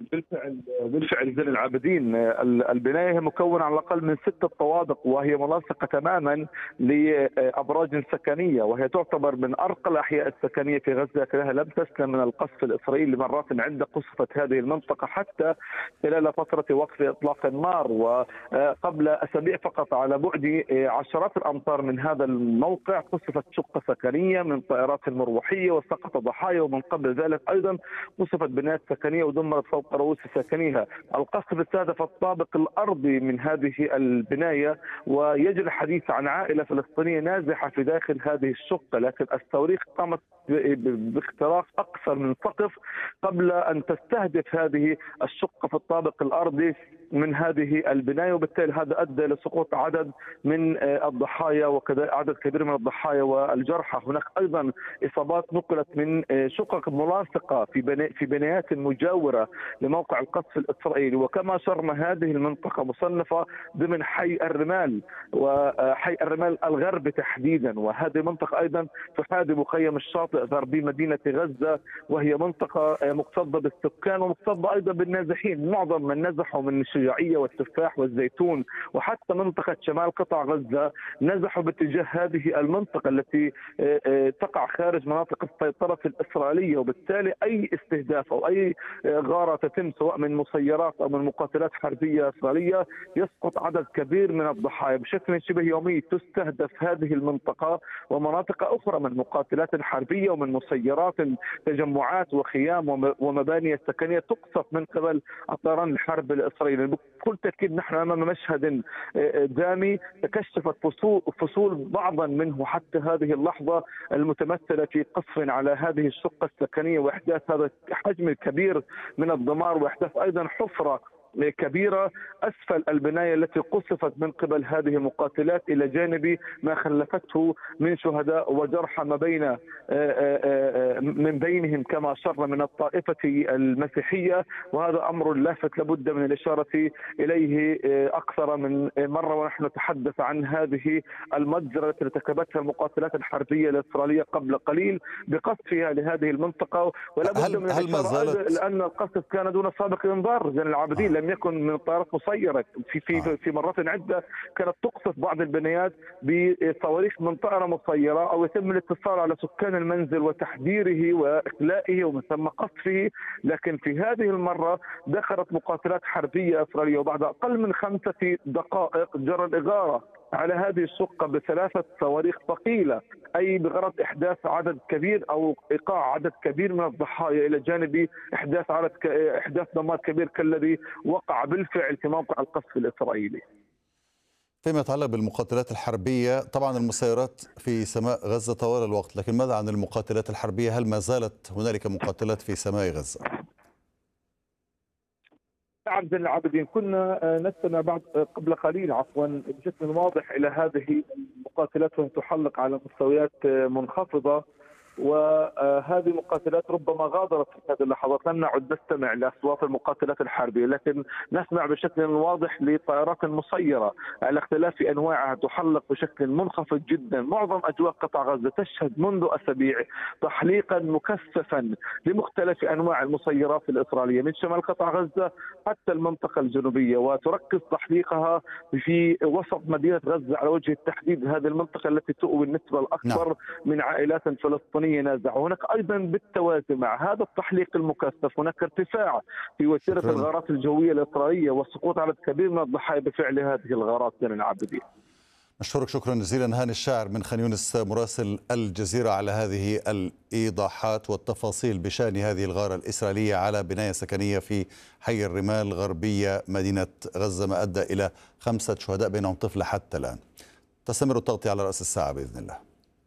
بالفعل زين العابدين، البناية مكونة على الأقل من 6 طوابق، وهي ملاصقة تماما لأبراج سكنية، وهي تعتبر من أرقى الأحياء السكنية في غزة، لكنها لم تسلم من القصف الإسرائيلي مرات عند قصفت هذه المنطقة حتى خلال فترة وقف إطلاق النار. وقبل أسابيع فقط على بعد عشرات الأمتار من هذا الموقع قصفت شقة سكنية من طائرات المروحية وسقط ضحايا، ومن قبل ذلك أيضا قصفت بنايات سكنية ودمرت فوق رؤوس ساكنيها. القصف استهدف الطابق الأرضي من هذه البناية، ويجري الحديث عن عائلة فلسطينية نازحة في داخل هذه الشقة، لكن الصواريخ قامت باختراق أكثر من سقف قبل أن تستهدف هذه الشقة في الطابق الأرضي من هذه البناية، وبالتالي هذا أدى لسقوط عدد من الضحايا وكذا عدد كبير من الضحايا والجرحى. هناك أيضا إصابات نقلت من شقق ملاصقة في بنايات مجاورة لموقع القصف الإسرائيلي. وكما شرنا هذه المنطقة مصنفة ضمن حي الرمال، وحي الرمال الغربي تحديدا، وهذه منطقة أيضا تحاذي مخيم الشاطئ غربي مدينة غزة، وهي منطقة مكتظة بالسكان ومكتظة أيضا بالنازحين. معظم من نزحوا من الشجاعية والتفاح والزيتون وحتى منطقة شمال قطاع غزة نزحوا باتجاه هذه المنطقة التي تقع خارج مناطق السيطرة الإسرائيلية، وبالتالي أي استهداف أو أي غارة تتم سواء من مسيرات أو من مقاتلات حربية إسرائيلية يسقط عدد كبير من الضحايا. بشكل شبه يومي تستهدف هذه المنطقة ومناطق أخرى من مقاتلات حربية ومن مسيرات، تجمعات وخيام ومباني سكنية تقصف من قبل الطيران الحرب الإسرائيلي. بكل تأكيد نحن أمام مشهد دامي تكشفت فصول بعضا منه حتى هذه اللحظة، المتمثلة في قصف على هذه الشقة السكنية وإحداث هذا الحجم الكبير من الدمار، وإحداث أيضا حفرة كبيرة أسفل البناية التي قصفت من قبل هذه المقاتلات، إلى جانب ما خلفته من شهداء وجرحى ما بين من بينهم كما شر من الطائفة المسيحية. وهذا أمر لافت لابد من الإشارة إليه أكثر من مرة، ونحن نتحدث عن هذه المجزرة التي ارتكبتها المقاتلات الحربية الإسرائيلية قبل قليل بقصفها لهذه المنطقة. ولا بد من الإشارة لأن القصف كان دون سابق إنذار زين العابدين، لم يكن من طائرات مسيرة. في مرات عدة كانت تقصف بعض البنايات بصواريخ من طائرة مسيرة، أو يتم الاتصال على سكان المنزل وتحذيره وإخلائه ومن ثم قصفه. لكن في هذه المرة دخلت مقاتلات حربية إسرائيلية، وبعد أقل من 5 دقائق جرى الإغارة على هذه الشقة ب3 صواريخ ثقيلة، أي بغرض إحداث عدد كبير أو إيقاع عدد كبير من الضحايا، إلى جانب إحداث دمار كبير كالذي وقع بالفعل في موقع القصف الإسرائيلي. فيما يتعلق بالمقاتلات الحربية، طبعا المسيرات في سماء غزة طوال الوقت، لكن ماذا عن المقاتلات الحربية؟ هل ما زالت هنالك مقاتلات في سماء غزة؟ عبد العابدين، كنا نستمع قبل قليل بشكل واضح إلى هذه المقاتلات وهي تحلق على مستويات منخفضة، وهذه المقاتلات ربما غادرت في هذه اللحظات. لم نعد نستمع لاصوات المقاتلات الحربيه، لكن نسمع بشكل واضح لطائرات مسيره على اختلاف انواعها تحلق بشكل منخفض جدا. معظم اجواء قطاع غزه تشهد منذ اسابيع تحليقا مكثفا لمختلف انواع المسيرات الاسرائيليه من شمال قطاع غزه حتى المنطقه الجنوبيه، وتركز تحليقها في وسط مدينه غزه على وجه التحديد، هذه المنطقه التي تؤوي النسبه الاكبر من عائلات فلسطينيه نازعة. هناك أيضا بالتوازي مع هذا التحليق المكثف هناك ارتفاع في وتيرة الغارات الجوية الإسرائيلية وسقوط عدد كبير من الضحايا بفعل هذه الغارات من العابدين. أشكرك شكرا جزيلا هاني الشاعر من خان يونس مراسل الجزيرة على هذه الإيضاحات والتفاصيل بشأن هذه الغارة الإسرائيلية على بناية سكنية في حي الرمال غربية مدينة غزة، ما أدى إلى 5 شهداء بينهم طفلة حتى الآن. تستمر التغطية على رأس الساعة بإذن الله.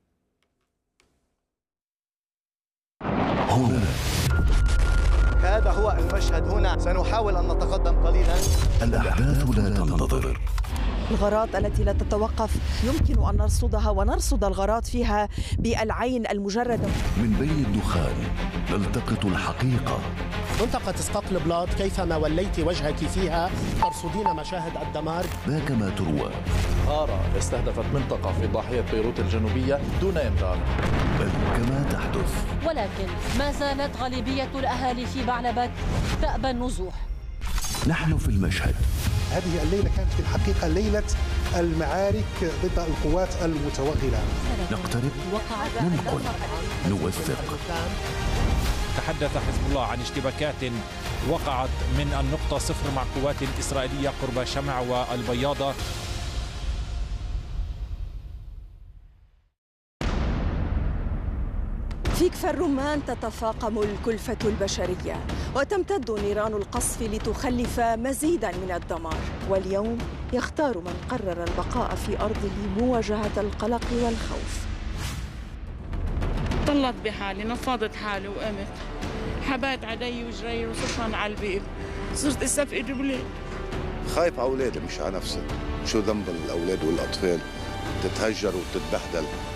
هنا هذا هو المشهد. هنا سنحاول أن نتقدم قليلا. الأحداث لا تنتظر. الغارات التي لا تتوقف يمكن أن نرصدها ونرصد الغارات فيها بالعين المجردة. من بين الدخان نلتقط الحقيقة منطقة اسقاط البلاط كيفما وليت وجهك فيها ترصدين مشاهد الدمار. ذاك ما تروى. غارة استهدفت منطقة في ضاحية بيروت الجنوبية دون إنذار. بل كما تحدث. ولكن ما زالت غالبية الأهالي في بعلبك تأبى النزوح. نحن في المشهد. هذه الليلة كانت في الحقيقة ليلة المعارك ضد القوات المتوغلة. نقترب، ننقل، نوثق. تحدث حزب الله عن اشتباكات وقعت من النقطة 0 مع قوات إسرائيلية قرب شمع والبياضة. في كفر الرمان تتفاقم الكلفة البشرية وتمتد نيران القصف لتخلف مزيدا من الدمار، واليوم يختار من قرر البقاء في أرضه مواجهة القلق والخوف. طلت بحالي، نفضت حالي وقمت، حبات علي وجري وصرت على البيت، صرت استفقد بليل. خايف على أولادي مش على نفسي. شو ذنب الأولاد والأطفال تتهجر وتتبهدل